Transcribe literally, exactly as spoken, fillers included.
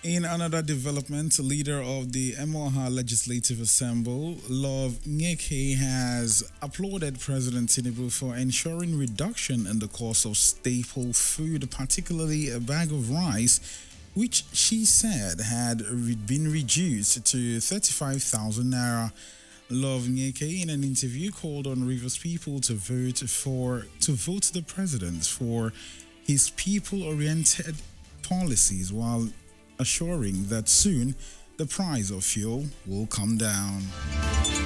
In another development, leader of the Emoha Legislative Assembly, Love Nyeke, has applauded President Tinubu for ensuring reduction in the cost of staple food, particularly a bag of rice, which she said had re- been reduced to thirty-five thousand naira. Love Nyeke, in an interview, called on Rivers people to vote for to vote the president for his people-oriented policies, while assuring that soon the price of fuel will come down.